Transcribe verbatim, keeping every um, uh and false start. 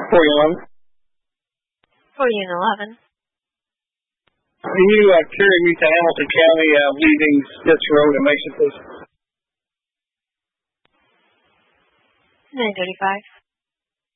forty eleven. forty and eleven. Can you uh, carry me to Hamilton County, uh, leaving Stitz Road in Mason, please? nine thirty-five.